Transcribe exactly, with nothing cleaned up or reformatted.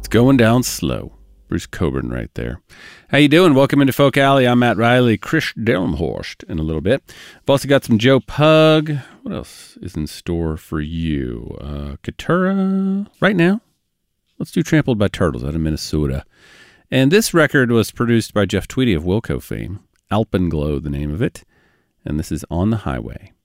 It's going down slow. Bruce Coburn right there. How you doing? Welcome into Folk Alley. I'm Matt Riley. Chris Delmhorst in a little bit. I've also got some Joe Pug. What else is in store for you? Uh, Katura. Right now, let's do Trampled by Turtles out of Minnesota. And this record was produced by Jeff Tweedy of Wilco fame. Alpenglow, the name of it. And this is On the Highway.